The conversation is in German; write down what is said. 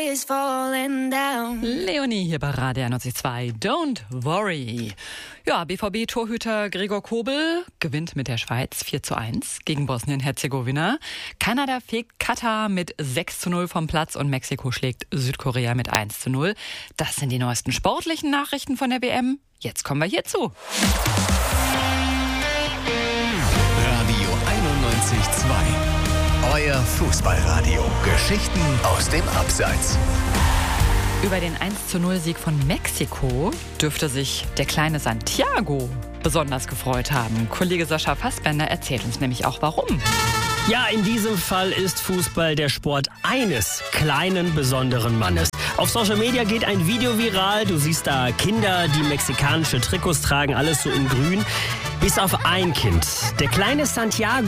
Leonie hier bei Radio 92, Don't Worry. Ja, BVB-Torhüter Gregor Kobel gewinnt mit der Schweiz 4:1 gegen Bosnien-Herzegowina. Kanada fegt Katar mit 6:0 vom Platz und Mexiko schlägt Südkorea mit 1:0. Das sind die neuesten sportlichen Nachrichten von der WM. Jetzt kommen wir hierzu. Radio 91.2. Euer Fußballradio. Geschichten aus dem Abseits. Über den 1:0-Sieg von Mexiko dürfte sich der kleine Santiago besonders gefreut haben. Kollege Sascha Fassbender erzählt uns nämlich auch, warum. Ja, in diesem Fall ist Fußball der Sport eines kleinen, besonderen Mannes. Auf Social Media geht ein Video viral. Du siehst da Kinder, die mexikanische Trikots tragen, alles so in grün. Bis auf ein Kind. Der kleine Santiago